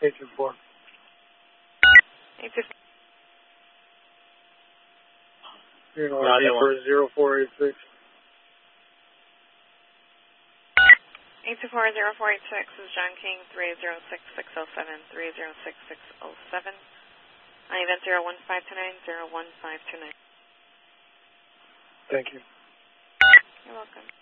824. 824. You're in line for 0486. 824-0486 is John King, 306-607, 306-607. On event 01529, 01529. Thank you. You're welcome.